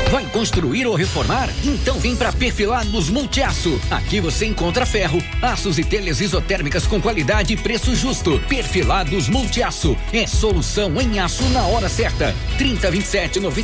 Vai construir ou reformar? Então vem para Perfilados Multiaço. Aqui você encontra ferro, aços e telhas isotérmicas com qualidade e preço justo. Perfilados Multiaço é solução em aço na hora certa. 3027